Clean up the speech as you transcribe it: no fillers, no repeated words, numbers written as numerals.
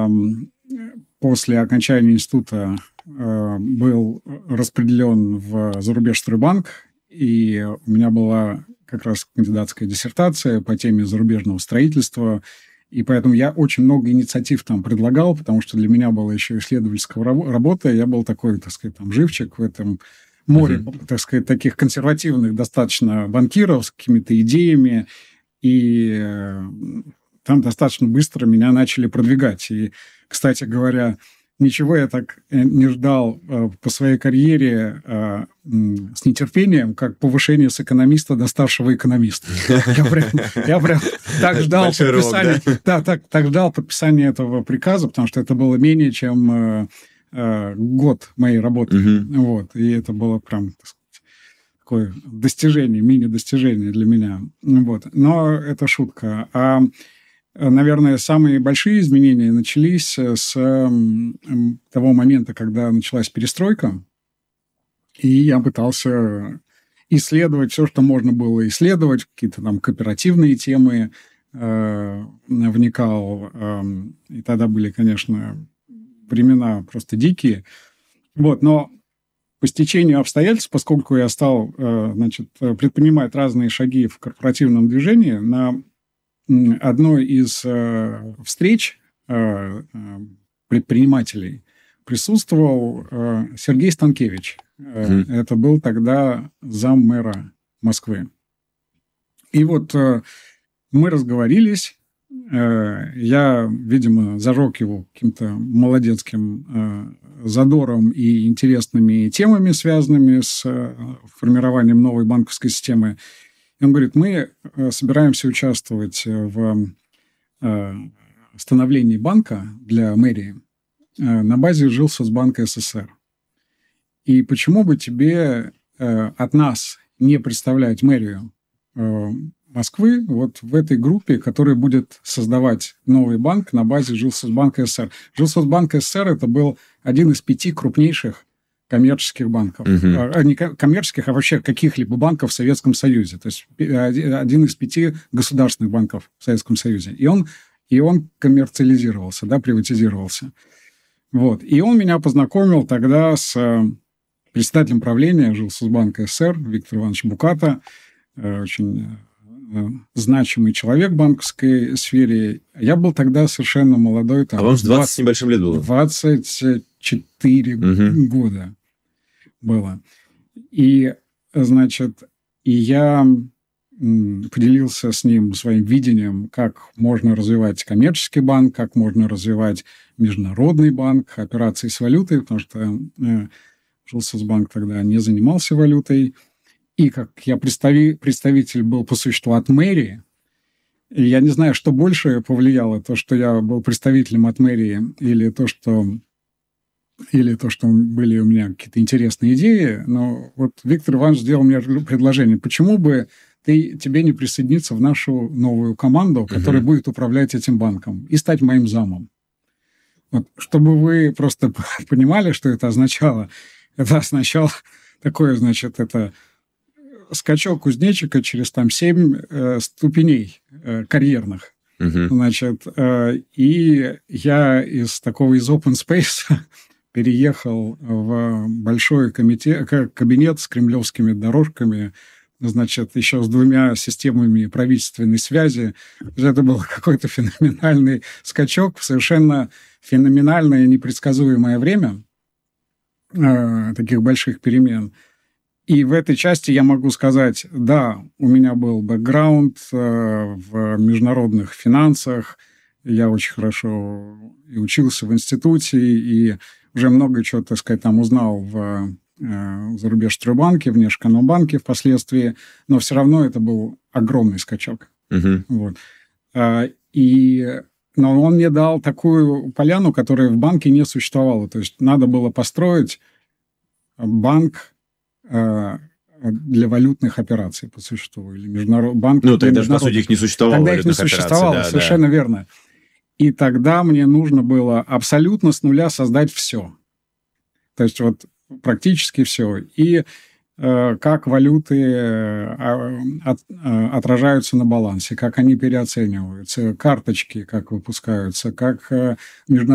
после окончания института был распределен в Зарубежстройбанк, и у меня была как раз кандидатская диссертация по теме зарубежного строительства, и поэтому я очень много инициатив там предлагал, потому что для меня была еще исследовательская работа, я был такой, так сказать, там, живчик в этом море, так сказать, таких консервативных достаточно банкиров с какими-то идеями, и там достаточно быстро меня начали продвигать. И, кстати говоря, ничего я так не ждал по своей карьере с нетерпением, как повышение с экономиста до старшего экономиста. Я прям так ждал подписания, так ждал подписания этого приказа, потому что это было менее чем год моей работы. Вот. И это было прям, так сказать, такое достижение, мини-достижение для меня. Вот. Но это шутка. Наверное, самые большие изменения начались с того момента, когда началась перестройка, и я пытался исследовать все, что можно было исследовать, какие-то там кооперативные темы, вникал. И тогда были, конечно, времена просто дикие. Вот, но по стечению обстоятельств, поскольку я стал, предпринимать разные шаги в корпоративном движении, на одной из встреч предпринимателей присутствовал Сергей Станкевич. Это был тогда заммэра Москвы. И вот мы разговорились. Я, видимо, зажег его каким-то молодецким задором и интересными темами, связанными с формированием новой банковской системы. И он говорит, мы собираемся участвовать в становлении банка для мэрии на базе Жилсоцбанка СССР. И почему бы тебе от нас не представлять мэрию Москвы вот в этой группе, которая будет создавать новый банк на базе Жилсоцбанка СССР. Жилсоцбанк СССР – это был один из 5 крупнейших коммерческих банков. Не коммерческих, а вообще каких-либо банков в Советском Союзе. То есть один из 5 государственных банков в Советском Союзе. И он коммерциализировался, да, приватизировался. Вот. И он меня познакомил тогда с председателем правления Жилсоцбанка СССР Виктор Иванович Буката, очень значимый человек в банковской сфере. Я был тогда совершенно молодой. Там, вам 20 с небольшим лет было? 24 года было. И, значит, я поделился с ним своим видением, как можно развивать коммерческий банк, как можно развивать международный банк, операции с валютой, потому что Жилсоцбанк тогда не занимался валютой. И как я представитель был по существу от мэрии, и я не знаю, что больше повлияло, то, что я был представителем от мэрии, или то, что были у меня какие-то интересные идеи. Но вот Виктор Иванович сделал мне предложение, почему бы тебе не присоединиться в нашу новую команду, которая будет управлять этим банком, и стать моим замом. Вот, чтобы вы просто понимали, что это означало. Это означало такое, значит, это скачок кузнечика через там 7 ступеней карьерных. Значит, и я из open space переехал в большой кабинет с кремлевскими дорожками, значит, еще с 2 системами правительственной связи. Это был какой-то феноменальный скачок в совершенно феноменальное и непредсказуемое время таких больших перемен. И в этой части я могу сказать, да, у меня был бэкграунд в международных финансах, я очень хорошо и учился в институте, и уже много чего, так сказать, там узнал в Зарубежстройбанке, в Внешэкономбанке впоследствии, но все равно это был огромный скачок. Вот. Но он мне дал такую поляну, которая в банке не существовала. То есть надо было построить банк для валютных операций по существу. Или банк. Ну, тогда же, по сути, их не существовало. Тогда их не существовало, да, совершенно верно. И тогда мне нужно было абсолютно с нуля создать все. То есть вот практически все. И как валюты отражаются на балансе, как они переоцениваются, карточки как выпускаются, как международные